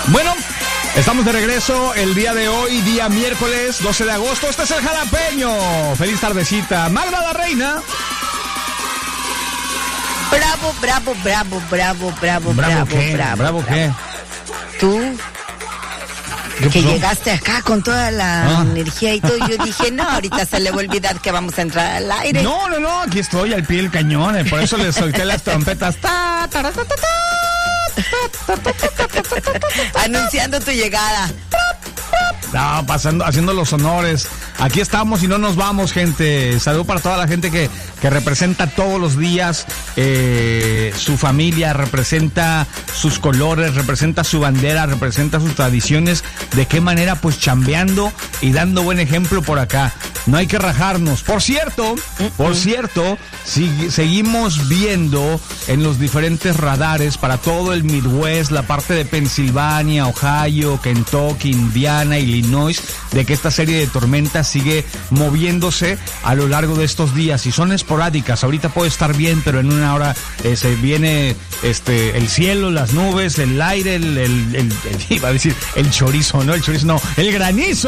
Bueno, estamos de regreso el día de hoy, día miércoles 12 de agosto. Este es el Jalapeño. Feliz tardecita. Magda la Reina. Bravo, bravo, bravo, bravo, bravo, ¿Bravo qué? bravo. ¿Bravo qué? Tú, ¿Qué que pasó? llegaste acá con toda la energía y todo, yo dije, no, ahorita se le va a olvidar que vamos a entrar al aire. No, aquí estoy al pie del cañón. Por eso le solté las trompetas. Anunciando tu llegada. No, haciendo los honores. Aquí estamos y no nos vamos, gente. Salud para toda la gente que representa todos los días su familia, representa sus colores, representa su bandera, representa sus tradiciones. ¿De qué manera? Pues chambeando y dando buen ejemplo por acá. No hay que rajarnos. Por cierto, seguimos viendo en los diferentes radares para todo el Midwest, la parte de Pensilvania, Ohio, Kentucky, Indiana, Illinois, de que esta serie de tormentas sigue moviéndose a lo largo de estos días y son esporádicas. Ahorita puede estar bien, pero en una hora se viene el cielo, las nubes, el aire, iba a decir el chorizo, no, el granizo.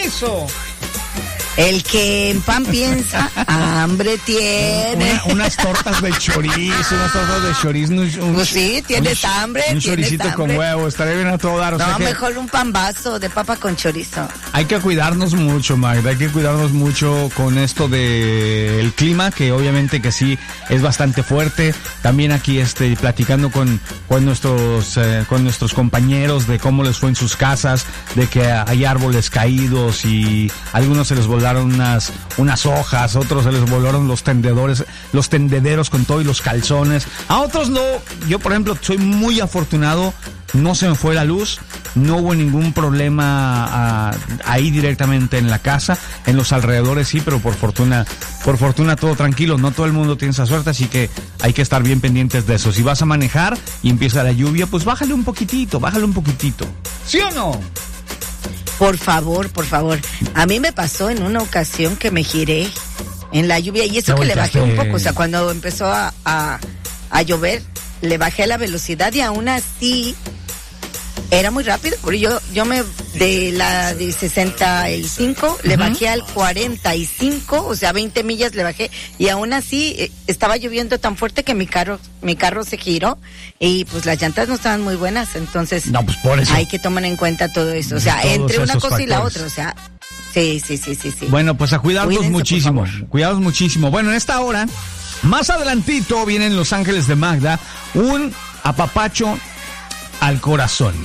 El que en pan piensa, hambre tiene. Unas tortas de chorizo, Pues sí, tienes hambre. Un tienes choricito hambre. con huevo, estaría bien a todo dar. O sea No, que mejor un pambazo de papa con chorizo. hay que cuidarnos mucho, Magda, hay que cuidarnos mucho con esto del clima, que obviamente que sí es bastante fuerte. También aquí platicando con nuestros compañeros de cómo les fue en sus casas, de que hay árboles caídos y algunos se les volaron unas hojas, otros se les volaron los tendederos con todo y los calzones. A otros no. Yo, por ejemplo, soy muy afortunado. No se me fue la luz, no hubo ningún problema ahí directamente en la casa, en los alrededores sí, pero por fortuna todo tranquilo. No todo el mundo tiene esa suerte, así que hay que estar bien pendientes de eso. Si vas a manejar y empieza la lluvia, pues bájale un poquitito. ¿Sí o no? Por favor. A mí me pasó en una ocasión que me giré en la lluvia y eso que le bajé un poco. O sea, cuando empezó a llover, le bajé la velocidad y aún así era muy rápido. Porque yo de 65 le bajé al 45, o sea, 20 millas le bajé y aún así estaba lloviendo tan fuerte que mi carro se giró y pues las llantas no estaban muy buenas, entonces no, pues por eso hay que tomar en cuenta todo eso, o sea, todos entre una cosa factores. y la otra, o sea, sí. Bueno, pues a cuidarnos Cuídense, muchísimo. por favor. Cuidados muchísimo. Bueno, en esta hora, más adelantito, viene en Los Ángeles de Magda un apapacho al corazón.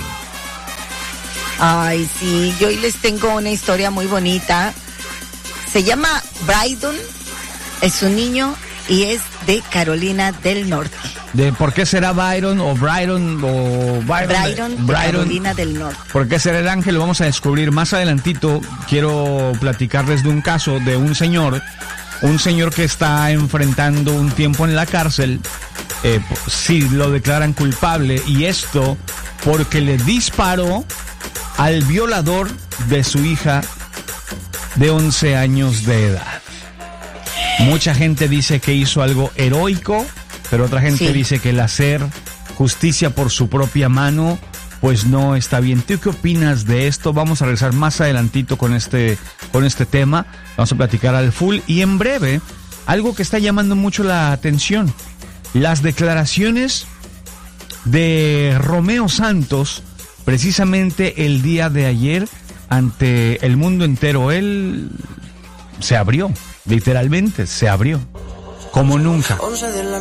Ay, sí, yo hoy les tengo una historia muy bonita. Se llama Brydon, es un niño y es de Carolina del Norte. ¿De por qué será Byron o Brydon o Brydon de Carolina del Norte. ¿Por qué será el ángel? Lo vamos a descubrir más adelantito. Quiero platicarles de un caso de un señor que está enfrentando un tiempo en la cárcel. Sí, lo declaran culpable y esto porque le disparó al violador de su hija de 11 años de edad. Mucha gente dice que hizo algo heroico, pero otra gente dice que el hacer justicia por su propia mano, pues no está bien. ¿Tú qué opinas de esto? Vamos a regresar más adelantito con este tema. Vamos a platicar al full y en breve, algo que está llamando mucho la atención. Las declaraciones de Romeo Santos, precisamente el día de ayer, ante el mundo entero. Él se abrió, literalmente se abrió, como nunca.